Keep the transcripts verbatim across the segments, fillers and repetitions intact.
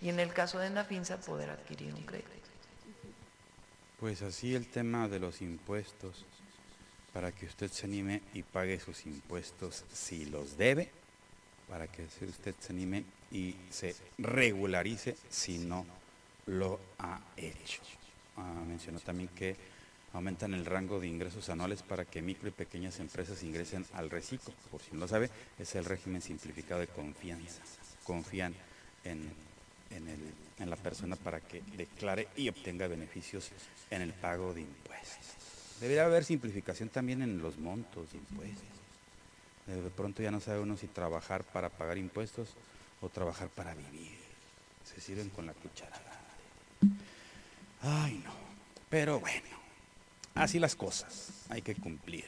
y en el caso de Nafinsa poder adquirir un crédito. Pues así el tema de los impuestos, para que usted se anime y pague sus impuestos si los debe, para que usted se anime y se regularice si no lo ha hecho. Ah, mencionó también que aumentan el rango de ingresos anuales para que micro y pequeñas empresas ingresen al reciclo. Por si no lo sabe, es el régimen simplificado de confianza. Confían en, en, el, en la persona para que declare y obtenga beneficios en el pago de impuestos. Debería haber simplificación también en los montos de impuestos. De pronto ya no sabe uno si trabajar para pagar impuestos o trabajar para vivir. Se sirven con la cucharada. Ay, no. Pero bueno, así las cosas. Hay que cumplir.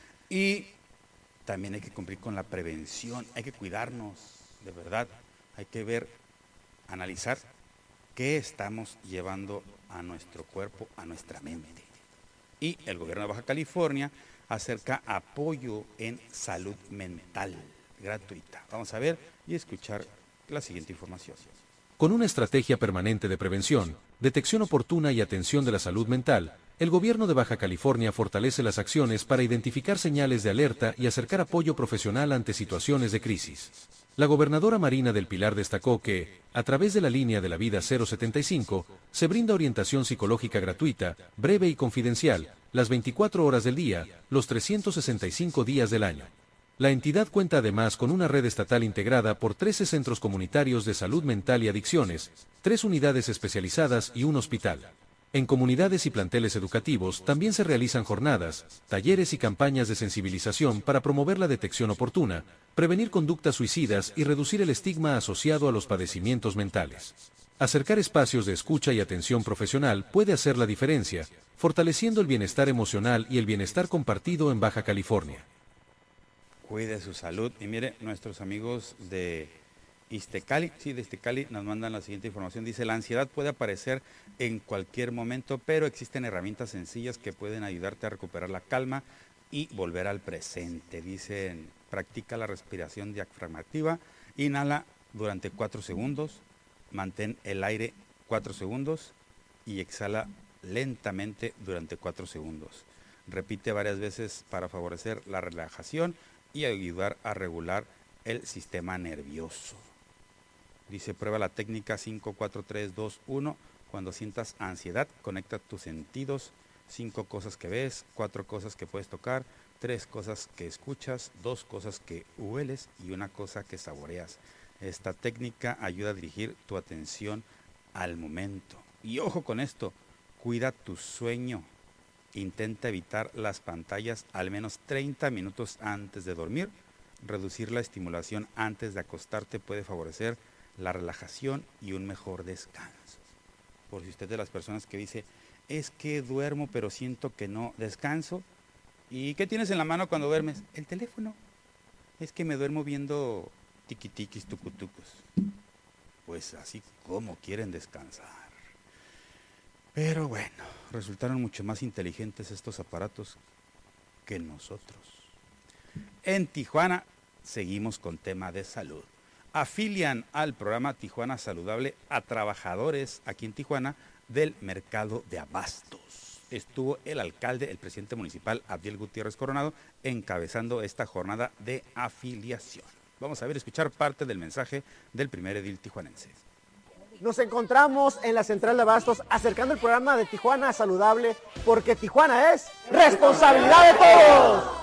Y también hay que cumplir con la prevención. Hay que cuidarnos, de verdad. Hay que ver, analizar qué estamos llevando a nuestro cuerpo, a nuestra mente. Y el gobierno de Baja California acerca apoyo en salud mental gratuita. Vamos a ver y escuchar la siguiente información. Con una estrategia permanente de prevención, detección oportuna y atención de la salud mental, el gobierno de Baja California fortalece las acciones para identificar señales de alerta y acercar apoyo profesional ante situaciones de crisis. La gobernadora Marina del Pilar destacó que, a través de la línea de la vida cero setenta y cinco, se brinda orientación psicológica gratuita, breve y confidencial, las veinticuatro horas del día, los trescientos sesenta y cinco días del año. La entidad cuenta además con una red estatal integrada por trece centros comunitarios de salud mental y adicciones, tres unidades especializadas y un hospital. En comunidades y planteles educativos también se realizan jornadas, talleres y campañas de sensibilización para promover la detección oportuna, prevenir conductas suicidas y reducir el estigma asociado a los padecimientos mentales. Acercar espacios de escucha y atención profesional puede hacer la diferencia, fortaleciendo el bienestar emocional y el bienestar compartido en Baja California. Cuide su salud. Y mire, nuestros amigos de Iztecali, sí, de Iztecali, nos mandan la siguiente información. Dice, la ansiedad puede aparecer en cualquier momento, pero existen herramientas sencillas que pueden ayudarte a recuperar la calma y volver al presente. Dicen, practica la respiración diafragmativa, inhala durante cuatro segundos, mantén el aire cuatro segundos y exhala lentamente durante cuatro segundos. Repite varias veces para favorecer la relajación y ayudar a regular el sistema nervioso. Dice, prueba la técnica cinco, cuatro, tres, dos, uno. Cuando sientas ansiedad, conecta tus sentidos. Cinco cosas que ves, cuatro cosas que puedes tocar, tres cosas que escuchas, dos cosas que hueles y una cosa que saboreas. Esta técnica ayuda a dirigir tu atención al momento. Y ojo con esto, cuida tu sueño. Intenta evitar las pantallas al menos treinta minutos antes de dormir. Reducir la estimulación antes de acostarte puede favorecer la relajación y un mejor descanso. Por si usted es de las personas que dice, es que duermo pero siento que no descanso. ¿Y qué tienes en la mano cuando duermes? El teléfono. Es que me duermo viendo tiquitiquis, tucutucos. Pues así como quieren descansar. Pero bueno, resultaron mucho más inteligentes estos aparatos que nosotros. En Tijuana seguimos con tema de salud. Afilian al programa Tijuana Saludable a trabajadores aquí en Tijuana del mercado de abastos. Estuvo el alcalde, el presidente municipal Abdiel Gutiérrez Coronado, encabezando esta jornada de afiliación. Vamos a ver, escuchar parte del mensaje del primer edil tijuanense. Nos encontramos en la central de abastos acercando el programa de Tijuana Saludable, porque Tijuana es responsabilidad de todos.